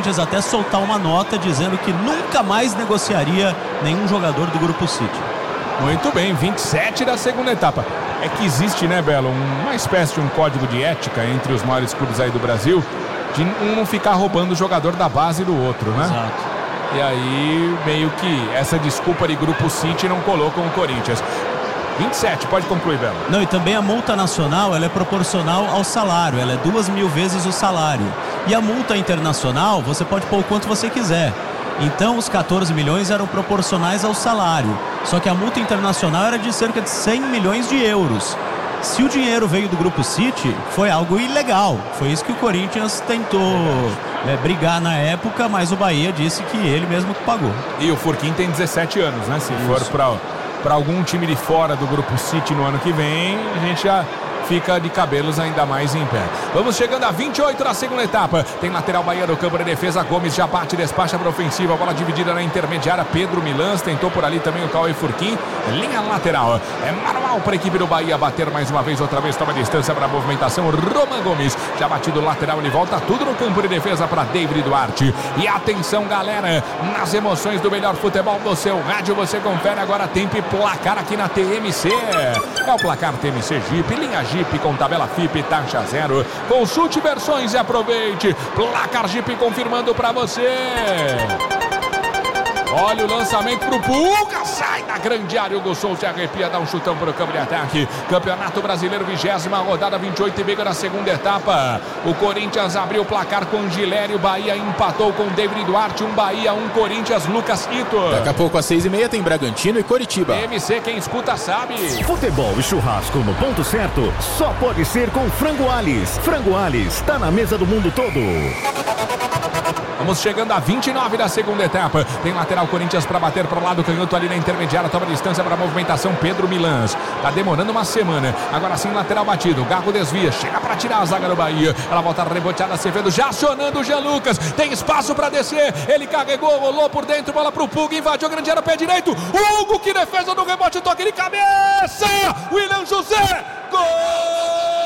Corinthians até soltar uma nota dizendo que nunca mais negociaria nenhum jogador do Grupo City. Muito bem, 27 da segunda etapa. É que existe, né, Belo, uma espécie de um código de ética entre os maiores clubes aí do Brasil, de um não ficar roubando o jogador da base do outro, né? Exato. E aí, meio que essa desculpa de Grupo City não colocam o Corinthians. 27, pode concluir, Belo. Não, e também a multa nacional, ela é proporcional ao salário, ela é 2.000 vezes o salário. E a multa internacional, você pode pôr o quanto você quiser. Então, os 14 milhões eram proporcionais ao salário. Só que a multa internacional era de cerca de 100 milhões de euros. Se o dinheiro veio do Grupo City, foi algo ilegal. Foi isso que o Corinthians tentou brigar na época, mas o Bahia disse que ele mesmo que pagou. E o Furquim tem 17 anos, né? Se for para algum time de fora do Grupo City no ano que vem, a gente já fica de cabelos ainda mais em pé. Vamos chegando a 28 da segunda etapa. Tem lateral Bahia no campo de defesa. Gomes já bate, despacha para ofensiva. Bola dividida na intermediária. Pedro Milans tentou por ali também o Cauê Furquim. Linha lateral. É manual para a equipe do Bahia bater mais uma vez. Outra vez toma distância para a movimentação. Roman Gomes já batido lateral. Ele volta tudo no campo de defesa para David Duarte. E atenção, galera, nas emoções do melhor futebol do seu rádio. Você confere agora tempo e placar aqui na TMC. É o placar TMC Jeep. Linha Jeep com tabela FIP, taxa zero. Consulte versões e aproveite. Placar Jeep confirmando pra você. Olha o lançamento pro Puga, sai da grande área, Hugo Souza se arrepia, dá um chutão pro campo de ataque. Campeonato Brasileiro, 20ª rodada, 28,5 da segunda etapa. O Corinthians abriu o placar com Gilério, Bahia empatou com David Duarte, Bahia, Corinthians, Lucas Ito. Daqui a pouco às 6h30 tem Bragantino e Coritiba. MC, quem escuta sabe. Futebol e churrasco no ponto certo só pode ser com Frango Alis. Frango Alis, tá na mesa do mundo todo. Vamos chegando a 29 da segunda etapa. Tem lateral Corinthians para bater para o lado canhoto ali na intermediária. Toma distância para a movimentação Pedro Milans. Tá demorando uma semana. Agora sim, lateral batido. Gago desvia. Chega para tirar a zaga do Bahia. Ela volta reboteada. Acevedo já acionando o Jean Lucas. Tem espaço para descer. Ele carregou, rolou por dentro. Bola pro Pug. Invadiu a grande área. Pé direito. Hugo, que defesa no rebote. Toque de cabeça. William José. Gol!